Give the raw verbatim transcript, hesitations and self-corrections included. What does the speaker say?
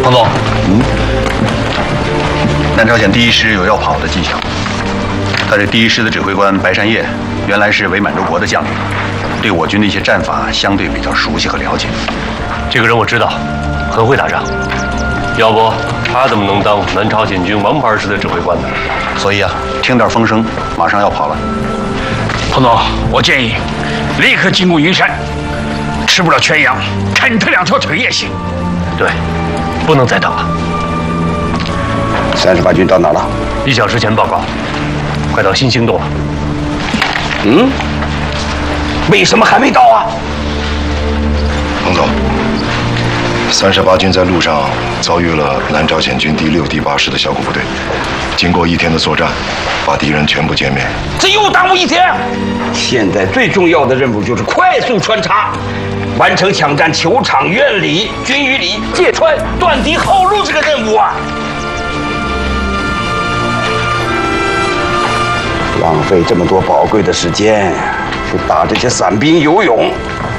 彭总， 嗯，南朝鲜第一师有要跑的迹象。他这第一师的指挥官白山业，原来是伪满洲国的将领，对我军的一些战法相对比较熟悉和了解。 这个人我知道，很会打仗。要不他怎么能当南朝鲜军王牌师的指挥官呢？ 所以啊，听点风声，马上要跑了。 彭总，我建议立刻进攻云山，吃不了全羊，砍他两条腿也行。 对，不能再等了。 三十八军到哪了？ 一小时前报告，快到新兴洞了。 嗯，为什么还没到啊？ 彭总，三十八军在路上遭遇了南朝鲜军第六、第八师的小股部队，经过一天的作战，把敌人全部歼灭。 这又耽误一天。现在最重要的任务就是快速穿插，完成抢占球场、院里、军营里、界川、断敌后路这个任务啊！浪费这么多宝贵的时间去打这些散兵游勇，